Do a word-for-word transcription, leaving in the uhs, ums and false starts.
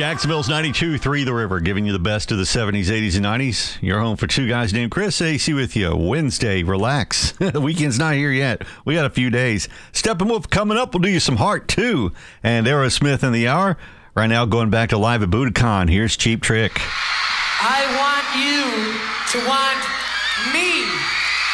Jacksonville's ninety-two three The River, giving you the best of the seventies, eighties, and nineties. You're home for two guys named Chris. A C with you. Wednesday, relax. The weekend's not here yet. We got a few days. Steppenwolf coming up. We'll do you some Heart, too. And Aerosmith in the hour. Right now, going back to Live at Budokan. Here's Cheap Trick. I want you to want me.